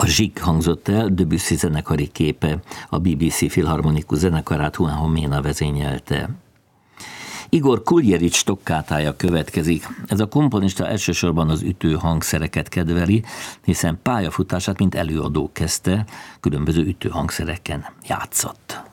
A Zsik hangzott el, Debussy zenekari képe, a BBC Filharmonikus zenekarát Juan Homena vezényelte. Igor Kuljevics tokkátája következik. Ez a komponista elsősorban az ütő hangszereket kedveli, hiszen pályafutását mint előadó kezdte, különböző ütő hangszereken játszott.